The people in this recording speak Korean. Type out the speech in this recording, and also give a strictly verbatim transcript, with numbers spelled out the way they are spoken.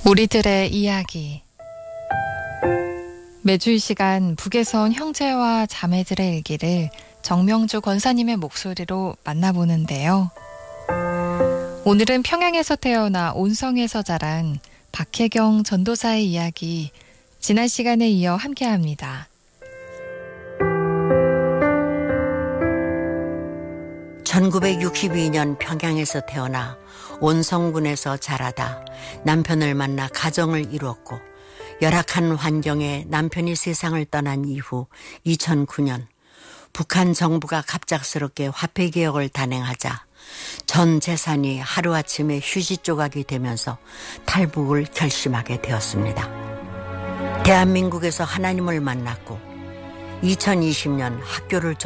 우리들의 이야기. 매주 이 시간 북에서 온 형제와 자매들의 일기를 정명주 권사님의 목소리로 만나보는데요. 오늘은 평양에서 태어나 온성에서 자란 박혜경 전도사의 이야기, 지난 시간에 이어 함께합니다. 천구백육십이 년 평양에서 태어나 온성군에서 자라다 남편을 만나 가정을 이루었고, 열악한 환경에 남편이 세상을 떠난 이후 이천구 년 북한 정부가 갑작스럽게 화폐개혁을 단행하자 전 재산이 하루아침에 휴지 조각이 되면서 탈북을 결심하게 되었습니다. 대한민국에서 하나님을 만났고 이천이십 년 학교를